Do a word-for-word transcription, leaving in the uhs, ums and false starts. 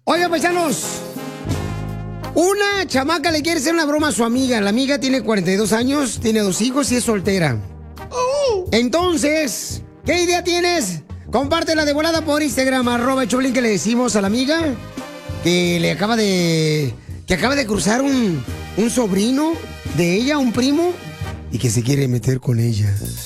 Oigan, paisanos, una chamaca le quiere hacer una broma a su amiga. La amiga tiene cuarenta y dos años, tiene dos hijos y es soltera. Entonces, ¿qué idea tienes? Compártela de volada por Instagram, arroba el Choplin, que le decimos a la amiga que le acaba de... que acaba de cruzar un, un sobrino de ella, un primo, y que se quiere meter con ella.